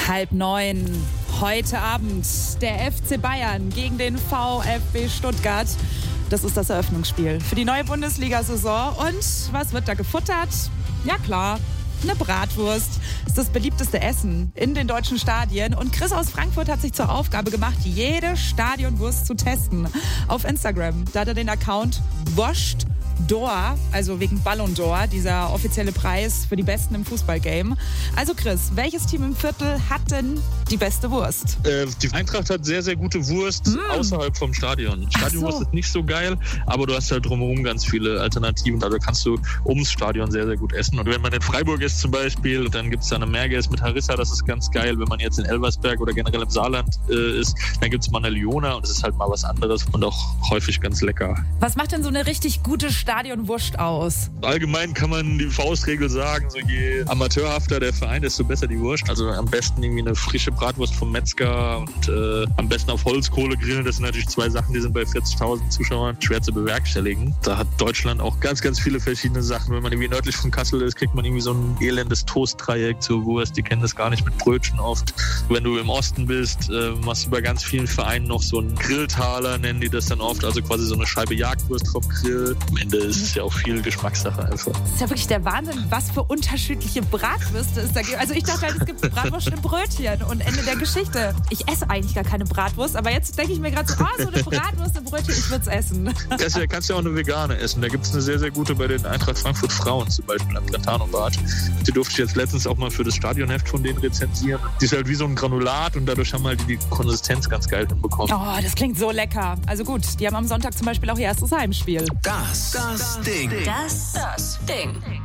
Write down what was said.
8:30. Heute Abend der FC Bayern gegen den VfB Stuttgart. Das ist das Eröffnungsspiel für die neue Bundesliga-Saison. Und was wird da gefuttert? Ja klar, eine Bratwurst. Das ist das beliebteste Essen in den deutschen Stadien. Und Chris aus Frankfurt hat sich zur Aufgabe gemacht, jede Stadionwurst zu testen. Auf Instagram, da hat er den Account Washed d'Or, also wegen Ballon d'Or, dieser offizielle Preis für die Besten im Fußballgame. Also Chris, welches Team im Viertel hat denn die beste Wurst? Die Eintracht hat sehr, sehr gute Wurst außerhalb vom Stadion. Stadionwurst ist nicht so geil, aber du hast halt drumherum ganz viele Alternativen. Also kannst du ums Stadion sehr, sehr gut essen. Und wenn man in Freiburg ist zum Beispiel, dann gibt es da eine Merguez mit Harissa, das ist ganz geil. Wenn man jetzt in Elversberg oder generell im Saarland ist, dann gibt es mal eine Liona und das ist halt mal was anderes und auch häufig ganz lecker. Was macht denn so eine richtig gute Stadionwurst aus? Allgemein kann man die Faustregel sagen, so je amateurhafter der Verein, desto besser die Wurst. Also am besten irgendwie eine frische Bratwurst vom Metzger und am besten auf Holzkohle grillen. Das sind natürlich zwei Sachen, die sind bei 40.000 Zuschauern schwer zu bewerkstelligen. Da hat Deutschland auch ganz, ganz viele verschiedene Sachen. Wenn man irgendwie nördlich von Kassel ist, kriegt man irgendwie so ein elendes Toastdreieck zur Wurst. Die kennen das gar nicht mit Brötchen oft. Wenn du im Osten bist, machst du bei ganz vielen Vereinen noch so einen Grilltaler, nennen die das dann oft. Also quasi so eine Scheibe Jagdwurst vom Grill. Am Ende ist es ja auch viel Geschmackssache einfach. Das ist ja wirklich der Wahnsinn, was für unterschiedliche Bratwürste es da gibt. Also ich dachte halt, es gibt Bratwurst im Brötchen und Ende der Geschichte. Ich esse eigentlich gar keine Bratwurst, aber jetzt denke ich mir gerade so, so eine Bratwurst im Brötchen, ich würde es essen. Kannst ja auch eine vegane essen. Da gibt es eine sehr, sehr gute bei den Eintracht Frankfurt Frauen, zum Beispiel am Platano-Bad. Die durfte ich jetzt letztens auch mal für das Stadionheft von denen rezensieren. Die ist halt wie so ein Granulat und dadurch haben halt die Konsistenz ganz geil hinbekommen. Oh, das klingt so lecker. Also gut, die haben am Sonntag zum Beispiel auch ihr erstes Heimspiel. Das Ding. Das Ding.